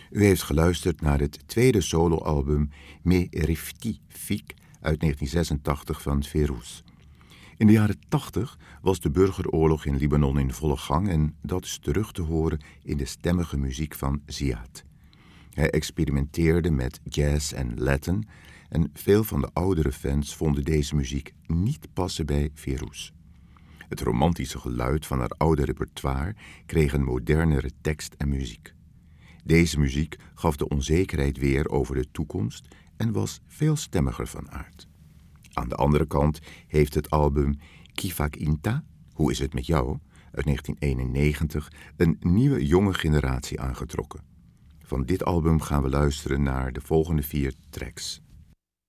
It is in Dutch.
U heeft geluisterd naar het tweede soloalbum Me Rifti Fik uit 1986 van Ferouz. In de jaren 80 was de burgeroorlog in Libanon in volle gang en dat is terug te horen in de stemmige muziek van Ziad. Hij experimenteerde met jazz en Latin en veel van de oudere fans vonden deze muziek niet passen bij Ferouz. Het romantische geluid van haar oude repertoire kreeg een modernere tekst en muziek. Deze muziek gaf de onzekerheid weer over de toekomst en was veel stemmiger van aard. Aan de andere kant heeft het album Kifak Inta, Hoe is het met jou, uit 1991, een nieuwe jonge generatie aangetrokken. Van dit album gaan we luisteren naar de volgende 4 tracks.